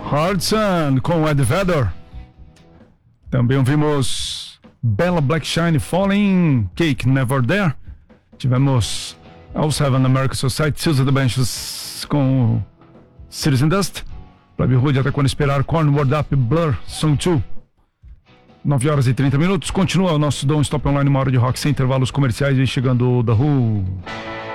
Hudson com Ed Vedder. Também ouvimos Bella Black Shine, Falling, Cake, Never There. Tivemos All Seven American Society, Seals of the Benches com Citizen Dust. Plebe Hood, Até Quando Esperar, Korn, Word Up, Blur, Song 2. 9 horas e 30 minutos. Continua o nosso Don't Stop Online, uma hora de rock sem intervalos comerciais. E chegando o The Who.